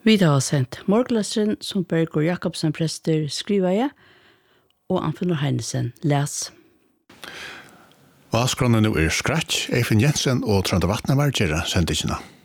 Vi har sendt morgenløseren som Bergur Jakobsen prester skriver jeg, og Anfinnur Heinesen les. Hva skrånne nå Scratch, Eifen Jensen og Trønda Vatnavar gjør sendisene.